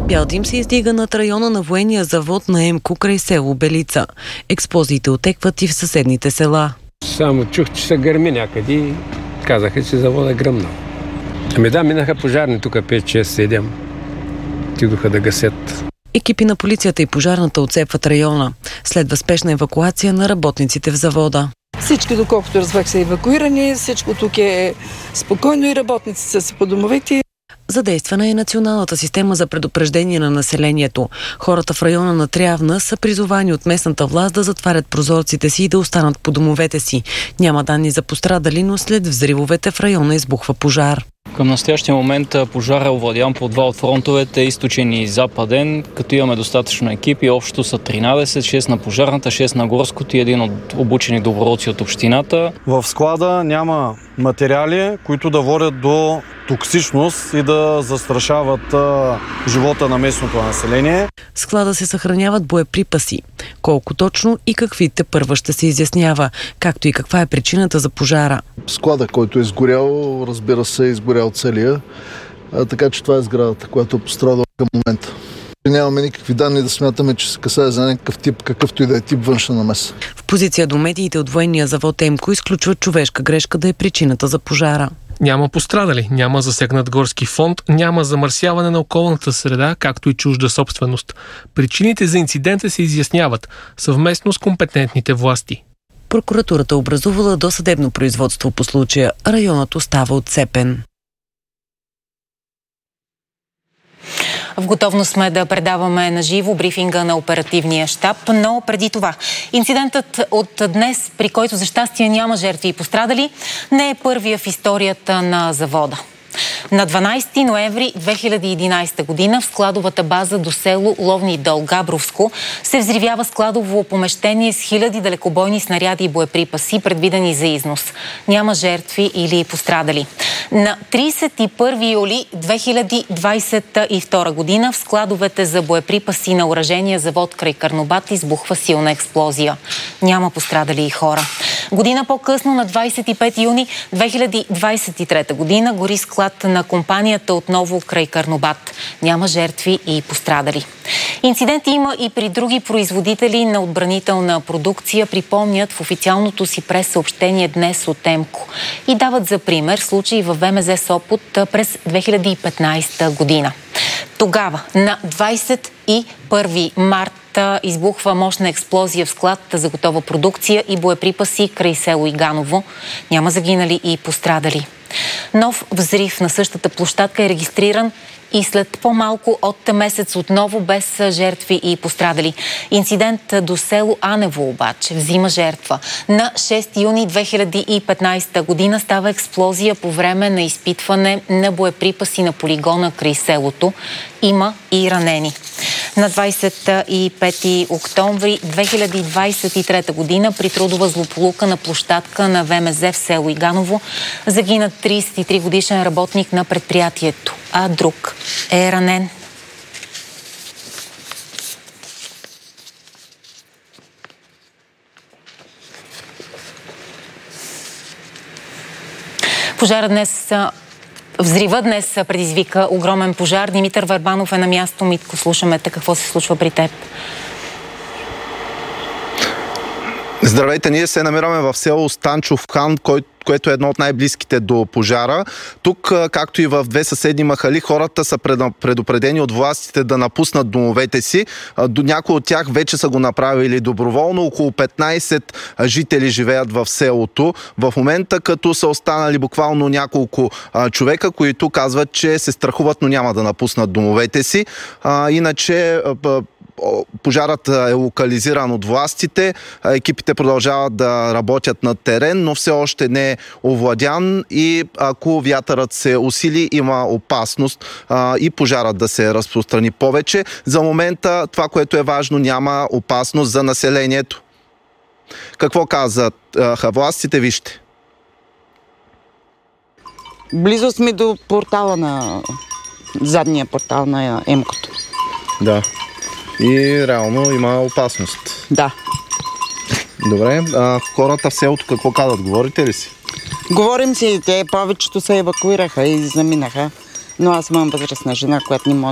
Бял дим се издига над района на военния завод на ЕМКО край село Белица. Експлозиите отекват и в съседните села. Само чух, че се гърми някъде и казаха, че завода е гръмнал. Минаха пожарни тук 5-6-7. Тидоха да гасят. Екипи на полицията и пожарната отцепват района. Следва спешна евакуация на работниците в завода. Всички, доколкото разбрах, са евакуирани. Всичко тук е спокойно и работниците са по домовете. Задействана е националната система за предупреждение на населението. Хората в района на Трявна са призовани от местната власт да затварят прозорците си и да останат по домовете си. Няма данни за пострадали, но след взривовете в района избухва пожар. Към настоящия момент пожар е овладян по два от фронтовете, източен и западен, като имаме достатъчно екипи. Общо са 13, 6 на пожарната, 6 на горското и един от обучени доброволци от общината. В склада няма материали, които да водят до токсичност и да застрашават живота на местното население. В склада се съхраняват боеприпаси. Колко точно и какви тепърва ще се изяснява, както и каква е причината за пожара. Склада, който е изгорял, разбира се, е изгорял целия, така че това е сградата, която е пострадала към момента. Нямаме никакви данни да смятаме, че се касае за някакъв тип, какъвто и да е тип външна намеса. В позиция до медиите от военния завод ЕМКО изключват човешка грешка да е причината за пожара. Няма пострадали, няма засегнат горски фонд, няма замърсяване на околната среда, както и чужда собственост. Причините за инцидента се изясняват съвместно с компетентните власти. Прокуратурата образувала досъдебно производство по случая. Районът остава отцепен. В готовност сме да предаваме на живо брифинга на оперативния щаб, но преди това. Инцидентът от днес, при който за щастие няма жертви и пострадали, не е първия в историята на завода. На 12 ноември 2011 година в складовата база до село Ловни дол Габровско се взривява складово помещение с хиляди далекобойни снаряди и боеприпаси, предвидени за износ. Няма жертви или пострадали. На 31 юли 2022 година в складовете за боеприпаси на оръжения завод край Карнобат избухва силна експлозия. Няма пострадали и хора. Година по-късно, на 25 юни 2023 година, гори склад на компанията отново край Карнобат. Няма жертви и пострадали. Инциденти има и при други производители на отбранителна продукция, припомнят в официалното си прес-съобщение днес от ЕМКО. И дават за пример случаи в ВМЗ Сопот през 2015 година. Тогава, на 21 март, избухва мощна експлозия в склад за готова продукция и боеприпаси край село Иганово. Няма загинали и пострадали. Нов взрив на същата площадка е регистриран и след по-малко от месец отново без жертви и пострадали. Инцидент до село Анево обаче взима жертва. На 6 юни 2015 година става експлозия по време на изпитване на боеприпаси на полигона край селото. Има и ранени. На 25 октомври 2023 година при трудова злополука на площадка на ВМЗ в село Иганово загина 33 годишен работник на предприятието, а друг е ранен. Взрива днес предизвика огромен пожар. Димитър Върбанов е на място. Митко, слушаме те. Какво се случва при теб? Здравейте, ние се намираме в село Станчов хан, което е едно от най-близките до пожара. Тук, както и в две съседни махали, хората са предупредени от властите да напуснат домовете си. Някои от тях вече са го направили доброволно. Около 15 жители живеят в селото в момента, като са останали буквално няколко човека, които казват, че се страхуват, но няма да напуснат домовете си. Иначе пожарът е локализиран от властите, екипите продължават да работят на терен, но все още не е овладян и ако вятърът се усили, има опасност и пожарът да се разпространи повече. За момента това, което е важно, няма опасност за населението. Какво казат властите? Вижте. Близо сме до портала на задния портал на ЕМКО-то. Да. И реално има опасност. Да. Добре. Хората в селото какво казват? Говорите ли си? Говорим си. Те повечето се евакуираха и заминаха. Но аз имам възрастна жена, която не може